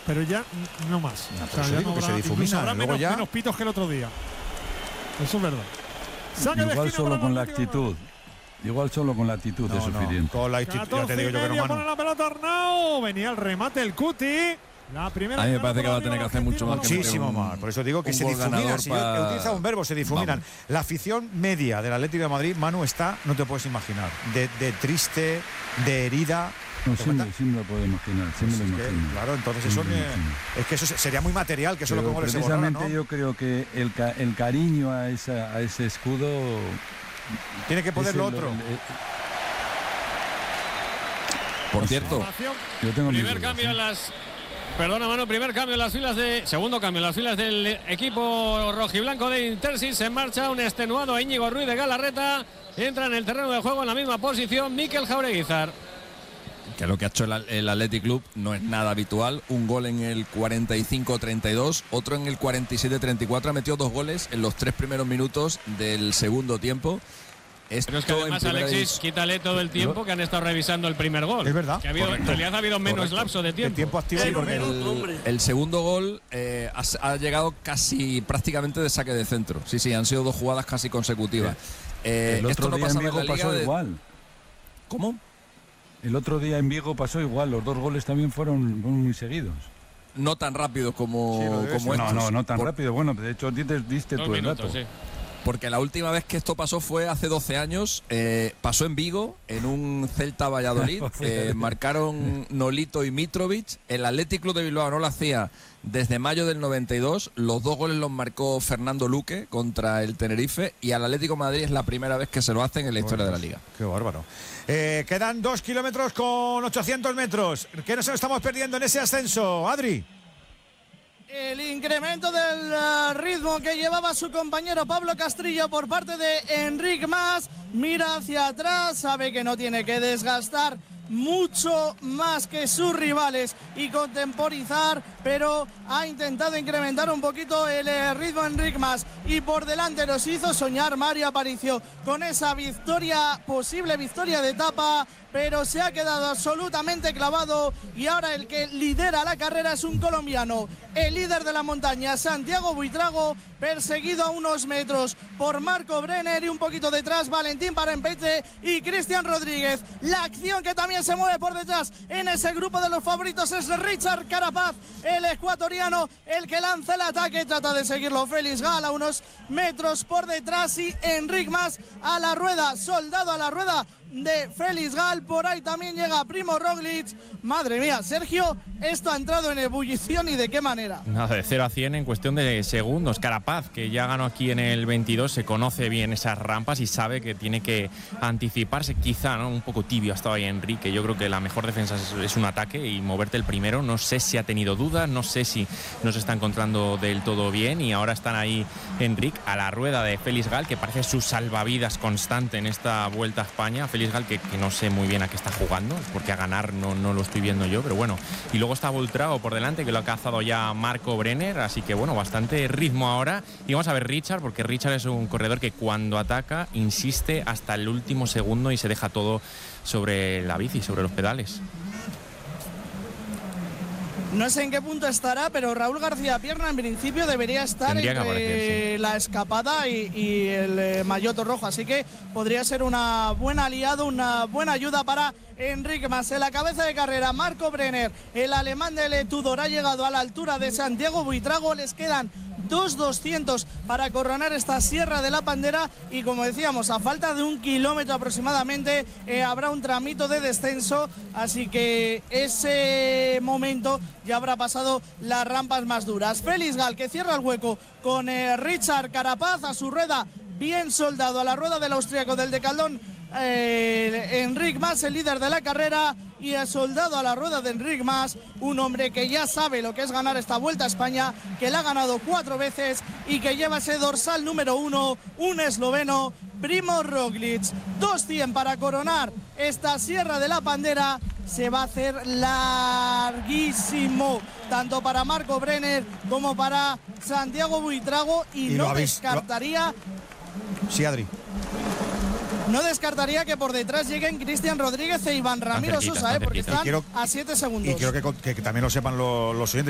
pero ya no más. O sea, ya no que se difumina. Menos pitos que el otro día. Eso es verdad. Igual solo con la actitud. Igual solo con la actitud es suficiente. Con la actitud, ya te digo yo que no, Manu. Pone la pelota Arnau. Venía el remate el Cuti. La primera. A mí me parece que va a tener que hacer mucho más. Muchísimo más. Por eso digo que se difuminan. Si he utilizado un verbo, se difuminan. Vamos. La afición media del Atlético de Madrid, Manu, está, no te puedes imaginar, de triste, de herida. No, sí me lo puedo imaginar. Sí me lo imagino. Claro, entonces eso es que eso sería muy material, que solo con goles se borrara, ¿no? Precisamente yo creo que el cariño a ese escudo tiene que ponerlo otro. Por cierto, yo tengo primer cambio en las. Perdona, Manu, segundo cambio en las filas del equipo rojiblanco de Intersis. En marcha un extenuado Íñigo Ruiz de Galarreta. Entra en el terreno de juego en la misma posición Mikel Jaureguizar. Que lo que ha hecho el Athletic Club no es nada habitual. Un gol en el 45-32, otro en el 47-34. Ha metido 2 goles en los 3 primeros minutos del segundo tiempo. Pero es que además, Alexis, quítale todo el tiempo que han estado revisando el primer gol. Es verdad. Que en realidad ha habido menos lapso de tiempo. El tiempo activo. Sí, porque el segundo gol ha llegado casi prácticamente de saque de centro. Sí, han sido 2 jugadas casi consecutivas. El otro día en Vigo pasó igual. ¿Cómo? El otro día en Vigo pasó igual. Los 2 goles también fueron muy seguidos. No tan rápido como estos. No tan rápido. Bueno, de hecho diste tú el dato. Sí. Porque la última vez que esto pasó fue hace 12 años. Pasó en Vigo, en un Celta Valladolid. Marcaron Nolito y Mitrovic. El Athletic Club de Bilbao no lo hacía desde mayo del 92. Los 2 goles los marcó Fernando Luque contra el Tenerife. Y al Atlético de Madrid es la primera vez que se lo hacen en la historia de la Liga. Qué bárbaro. Quedan 2 kilómetros con 800 metros. ¿Qué nos estamos perdiendo en ese ascenso, Adri? El incremento del ritmo que llevaba su compañero Pablo Castrillo por parte de Enric Mas. Mira hacia atrás, sabe que no tiene que desgastar mucho más que sus rivales y contemporizar, pero ha intentado incrementar un poquito el ritmo Enric Mas, y por delante nos hizo soñar Mario Aparicio con esa posible victoria de etapa, pero se ha quedado absolutamente clavado, y ahora el que lidera la carrera es un colombiano, el líder de la montaña, Santiago Buitrago, perseguido a unos metros por Marco Brenner, y un poquito detrás Valentín Parempete y Cristian Rodríguez. La acción que también se mueve por detrás en ese grupo de los favoritos es Richard Carapaz, el ecuatoriano, el que lanza el ataque. Trata de seguirlo Félix Gal a unos metros por detrás, y Enric Mas a la rueda, soldado a la rueda de Félix Gal. Por ahí también llega Primo Roglic. Madre mía, Sergio, esto ha entrado en ebullición, y de qué manera. Nada, de 0 a 100 en cuestión de segundos. Carapaz, que ya ganó aquí en el 22, se conoce bien esas rampas y sabe que tiene que anticiparse. Quizá, ¿no?, un poco tibio ha estado ahí Enrique. Yo creo que la mejor defensa es un ataque y moverte el primero. No sé si ha tenido dudas, no sé si no se está encontrando del todo bien, y ahora están ahí Enric a la rueda de Félix Gal, que parece su salvavidas constante en esta Vuelta a España. Félix Gal, que no sé muy bien a qué está jugando, porque a ganar no lo estoy viendo yo, pero bueno. Y luego está Buitrago por delante, que lo ha cazado ya Marco Brenner, así que bueno, bastante ritmo ahora. Y vamos a ver Richard, porque Richard es un corredor que cuando ataca insiste hasta el último segundo y se deja todo sobre la bici, sobre los pedales. No sé en qué punto estará, pero Raúl García Pierna en principio debería estar entre la escapada y el maillot rojo, así que podría ser una buena aliado, una buena ayuda para Enric Mas. En la cabeza de carrera Marco Brenner, el alemán del Tudor, ha llegado a la altura de Santiago Buitrago. Les quedan 2.200 para coronar esta Sierra de la Pandera, y como decíamos, a falta de 1 kilómetro aproximadamente habrá un tramito de descenso, así que ese momento ya habrá pasado las rampas más duras. Félix Gal, que cierra el hueco con Richard Carapaz a su rueda, bien soldado a la rueda del austríaco del Decaldón. Enric Mas, el líder de la carrera, y ha soldado a la rueda de Enric Mas, un hombre que ya sabe lo que es ganar esta Vuelta a España, que la ha ganado 4 veces y que lleva ese dorsal número 1, un esloveno, Primo Roglic. 200 para coronar esta Sierra de la Pandera. Se va a hacer larguísimo, tanto para Marco Brenner como para Santiago Buitrago, y no descartaría... Sí, Adri. No descartaría que por detrás lleguen Cristian Rodríguez e Iván Ramiro Sosa, porque están a 7 segundos. Y quiero que también lo sepan los oyentes.